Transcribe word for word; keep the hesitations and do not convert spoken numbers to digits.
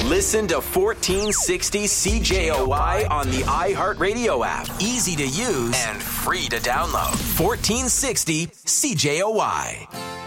Listen to fourteen sixty C J O Y on the iHeartRadio app. Easy to use and free to download. fourteen sixty C J O Y.